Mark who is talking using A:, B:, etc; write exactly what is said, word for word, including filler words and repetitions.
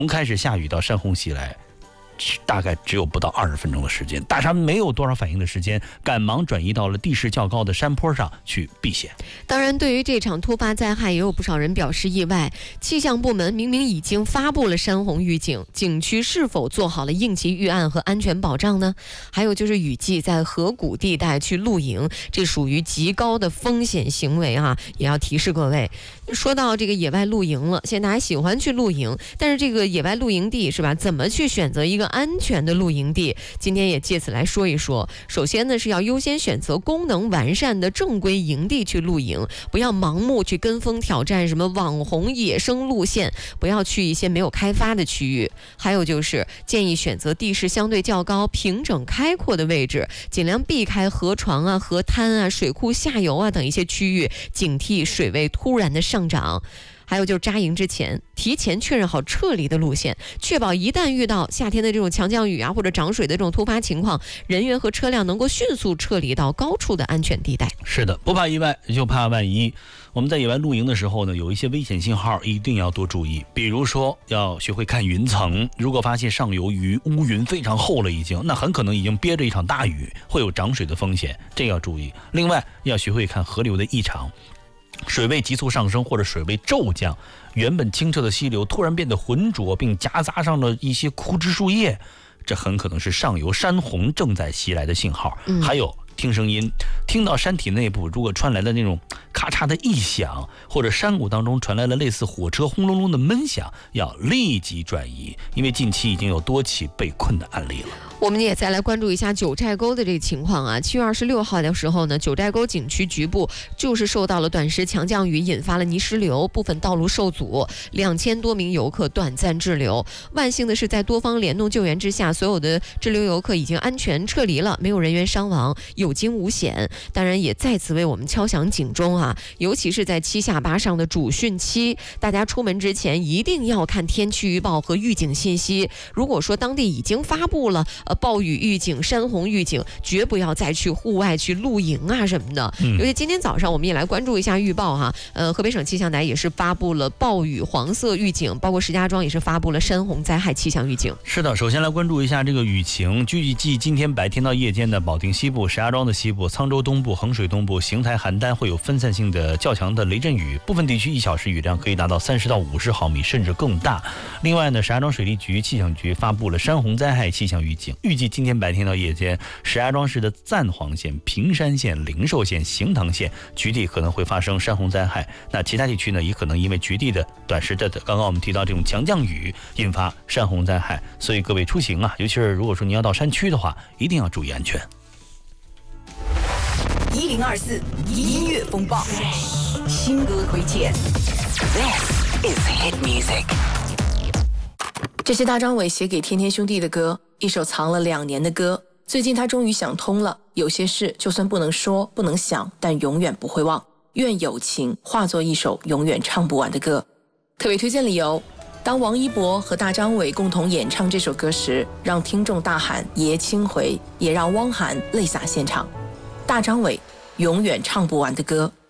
A: 从开始下雨到山洪袭来，大概只有不到二十分钟的时间，大家没有多少反应的时间，赶忙转移到了地势较高的山坡上去避险。
B: 当然，对于这场突发灾害，也有不少人表示意外。气象部门明明已经发布了山洪预警，景区是否做好了应急预案和安全保障呢？还有就是雨季在河谷地带去露营，这属于极高的风险行为啊，也要提示各位。说到这个野外露营了，现在大家喜欢去露营，但是这个野外露营地是吧？怎么去选择一个安全的露营地？今天也借此来说一说。首先呢，是要优先选择功能完善的正规营地去露营，不要盲目去跟风挑战什么网红野生路线，不要去一些没有开发的区域。还有就是建议选择地势相对较高、平整开阔的位置，尽量避开河床啊、河滩啊、水库下游啊等一些区域，警惕水位突然的上涨。还有就是扎营之前，提前确认好撤离的路线，确保一旦遇到夏天的这种强降雨啊或者涨水的这种突发情况，人员和车辆能够迅速撤离到高处的安全地带。
A: 是的，不怕意外，就怕万一。我们在野外露营的时候呢，有一些危险信号一定要多注意，比如说要学会看云层，如果发现上游云乌云非常厚了已经，那很可能已经憋着一场大雨，会有涨水的风险，这要注意。另外要学会看河流的异常，水位急速上升或者水位骤降，原本清澈的溪流突然变得浑浊，并夹杂上了一些枯枝树叶，这很可能是上游山洪正在袭来的信号。嗯、还有听声音，听到山体内部如果传来的那种咔嚓的异响，或者山谷当中传来了类似火车轰隆隆的闷响，要立即转移，因为近期已经有多起被困的案例了。
B: 我们也再来关注一下九寨沟的这个情况啊。七月二十六号的时候呢，九寨沟景区局部就是受到了短时强降雨，引发了泥石流，部分道路受阻，两千多名游客短暂滞留。万幸的是，在多方联动救援之下，所有的滞留游客已经安全撤离了，没有人员伤亡，有惊无险。当然，也再次为我们敲响警钟啊！尤其是在七下八上的主汛期，大家出门之前一定要看天气预报和预警信息。如果说当地已经发布了呃暴雨预警、山洪预警，绝不要再去户外去露营啊什么的。嗯、尤其今天早上，我们也来关注一下预报哈。呃，河北省气象台也是发布了暴雨黄色预警，包括石家庄也是发布了山洪灾害气象预警。
A: 是的，首先来关注一下这个雨情。据计，今天白天到夜间的保定西部、石家庄的西部、沧州东部、衡水东部、邢台、邯郸会有分散性的较强的雷阵雨，部分地区一小时雨量可以达到三十到五十毫米，甚至更大。另外呢，石家庄水利局气象局发布了山洪灾害气象预警。预计今天白天到夜间，石家庄市的赞煌县、平山县、灵寿县、行堂县局地可能会发生山洪灾害。那其他地区呢，也可能因为局地的短时的，刚刚我们提到这种强降雨，引发山洪灾害。所以各位出行啊，尤其是如果说你要到山区的话，一定要注意安全。
C: 一零二四音乐风暴，新歌推荐。This is hit music。
D: 这是大张伟写给天天兄弟的歌，一首藏了两年的歌。最近他终于想通了，有些事就算不能说不能想，但永远不会忘。愿友情化作一首永远唱不完的歌。特别推荐理由，当王一博和大张伟共同演唱这首歌时，让听众大喊爷青回，也让汪涵泪洒现场。大张伟永远唱不完的歌。